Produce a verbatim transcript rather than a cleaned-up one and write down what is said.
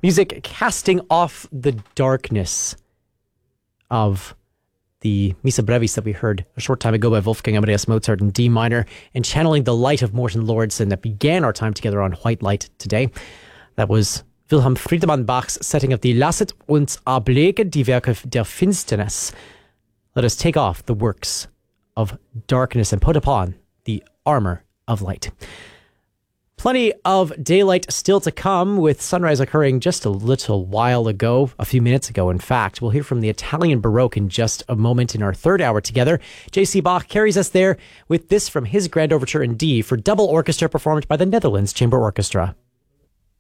Music casting off the darkness of the Missa Brevis that we heard a short time ago by Wolfgang Amadeus Mozart in D minor, and channeling the light of Morten Lordson that began our time together on White Light today. That was Wilhelm Friedemann Bach's setting of the Lasset uns ablegen die Werke der Finsternis. Let us take off the works of darkness and put upon the armor of light. Plenty of daylight still to come, with sunrise occurring just a little while ago, a few minutes ago, in fact. We'll hear from the Italian Baroque in just a moment in our third hour together. J C Bach carries us there with this from his Grand Overture in D for double orchestra, performed by the Netherlands Chamber Orchestra.